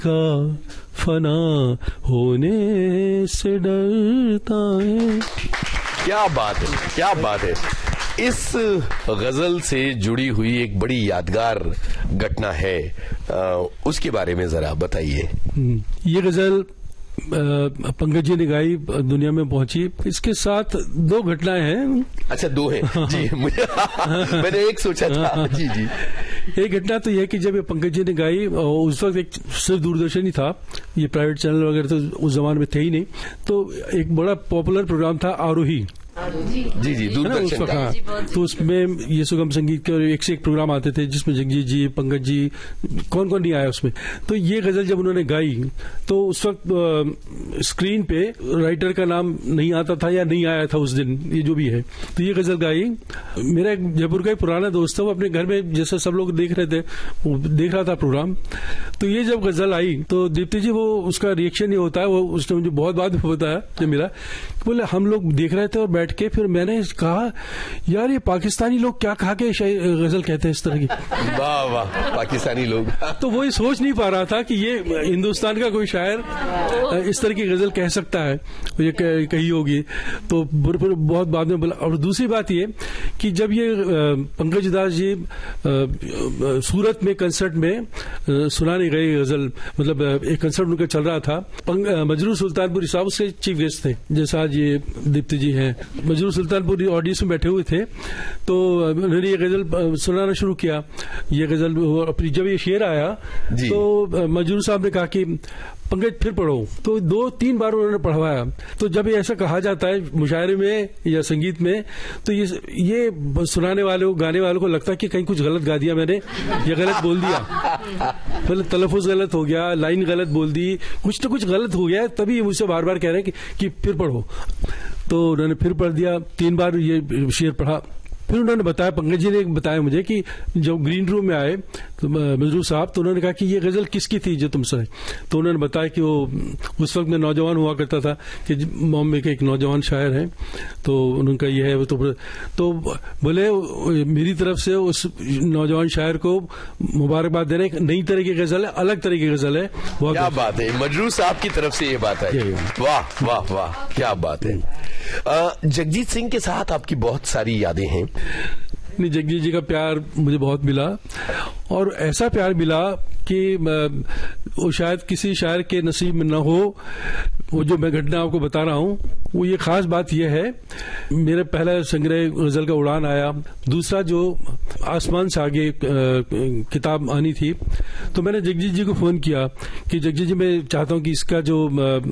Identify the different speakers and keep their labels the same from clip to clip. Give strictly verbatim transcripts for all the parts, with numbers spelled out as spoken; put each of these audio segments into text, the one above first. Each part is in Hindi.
Speaker 1: का फना होने से डरता है।
Speaker 2: क्या बात है, क्या बात है। इस गजल से जुड़ी हुई एक बड़ी यादगार घटना है, आ, उसके बारे में जरा बताइए।
Speaker 1: ये गजल पंकज जी ने गाई, दुनिया में पहुंची। इसके साथ दो घटनाएं हैं।
Speaker 2: अच्छा, दो हैं जी। मुझे मैंने एक सोचा था। जी जी।
Speaker 1: एक घटना तो यह कि जब ये पंकज जी ने गाई, उस वक्त एक सिर्फ दूरदर्शन ही था, ये प्राइवेट चैनल वगैरह तो उस जमाने में थे ही नहीं। तो एक बड़ा पॉपुलर प्रोग्राम था आरोही।
Speaker 2: जी जी, दूरदर्शन का।
Speaker 1: तो उसमें ये सुगम संगीत के एक से एक प्रोग्राम आते थे, जिसमें जगजीत जी, पंकज जी, कौन कौन नहीं आया उसमें। तो ये गजल जब उन्होंने गाई तो उस वक्त स्क्रीन पे राइटर का नाम नहीं आता था या नहीं आया था उस दिन, ये जो भी है। तो ये गजल गाई। मेरा एक जयपुर का एक पुराना दोस्त था, वो अपने घर में जैसे सब लोग देख रहे थे, वो देख रहा था प्रोग्राम। तो ये जब गजल आई तो दीप्ति जी, वो उसका रिएक्शन ये होता है, वो उसने मुझे बहुत बाद में बताया जब मिला, बोले हम लोग देख रहे थे और बैठ के, फिर मैंने कहा यार ये पाकिस्तानी लोग क्या खा के गजल कहते हैं इस तरह की।
Speaker 2: वाह वाह, पाकिस्तानी लोग।
Speaker 1: तो वो ही सोच नहीं पा रहा था कि ये हिंदुस्तान का कोई शायर इस तरह की गजल कह सकता है, ये कही होगी। तो फिर बहुत बाद में बोला। और दूसरी बात ये कि जब ये पंकज दास जी सूरत में कंसर्ट में सुनाने गए गजल, मतलब एक कंसर्ट उनका चल रहा था, मजरूर सुल्तानपुरी साहब उसके चीफ गेस्ट थे, जैसा आज ये दीप्ति जी हैं। मजरूर सुल्तानपुरी ऑडियंस में बैठे हुए थे, तो उन्होंने ये गजल सुनाना शुरू किया। ये गजल जब ये शेर आया तो मजरूर साहब ने कहा कि पंकज फिर पढ़ो। तो दो तीन बार उन्होंने पढ़वाया। तो जब ये ऐसा कहा जाता है मुशायरे में या संगीत में, तो ये ये सुनाने वाले को, गाने वालों को लगता है कि कहीं कुछ गलत गा दिया मैंने, या गलत बोल दिया, पहले तलफ़ुज़ गलत हो गया, लाइन गलत बोल दी, कुछ तो कुछ गलत हो गया, तभी ये मुझसे बार बार कह रहे हैं कि, कि फिर पढ़ो। तो उन्होंने फिर पढ़ दिया, तीन बार ये शेर पढ़ा। फिर उन्होंने बताया, पंकज जी ने बताया मुझे कि जब ग्रीन रूम में आए तो मजरूर साहब, तो उन्होंने कहा कि ये गजल किसकी थी जो तुमसे। तो उन्होंने बताया कि वो उस वक्त मैं नौजवान हुआ करता था, कि बॉम्बे के एक नौजवान शायर हैं, तो उनका ये है। तो, तो बोले मेरी तरफ से उस नौजवान शायर को मुबारकबाद देने, नई तरह की गजल है, अलग तरह की गजल है।
Speaker 2: क्या बात है, मजरूर साहब की तरफ से ये बात है। वाह वाह वाह, क्या बात है। जगजीत सिंह के साथ आपकी बहुत सारी यादें हैं।
Speaker 1: नहीं, जगजीत जी का प्यार मुझे बहुत मिला, और ऐसा प्यार मिला कि वो शायद किसी शायर के नसीब में न हो। वो जो मैं घटना आपको बता रहा हूँ, वो ये खास बात यह है, मेरे पहला संग्रह गजल का उड़ान आया, दूसरा जो आसमान से आगे किताब आनी थी, तो मैंने जगजीत जी को फोन किया कि जगजीत जी, मैं चाहता हूँ कि इसका जो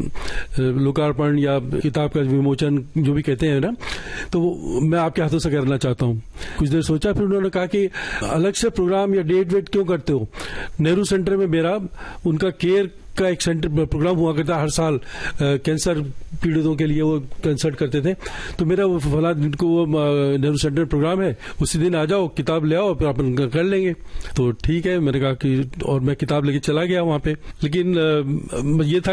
Speaker 1: लोकार्पण या किताब का विमोचन जो भी कहते हैं ना, तो मैं आपके हाथों से करना चाहता हूँ। कुछ देर सोचा, फिर उन्होंने कहा कि अलग से प्रोग्राम या डेट वेट क्यों करते हो। नेहरू सेंटर में मेरा उनका केयर का एक सेंटर प्रोग्राम हुआ करता हर साल, कैंसर पीड़ितों के लिए वो कंसल्ट करते थे। तो मेरा वो फला दिन को वो नेहरू सेंटर प्रोग्राम है, उसी दिन आ जाओ, किताब ले आओ, फिर अपन कर लेंगे। तो ठीक है, मैंने कहा कि, और मैं किताब लेके चला गया वहां पे। लेकिन ये था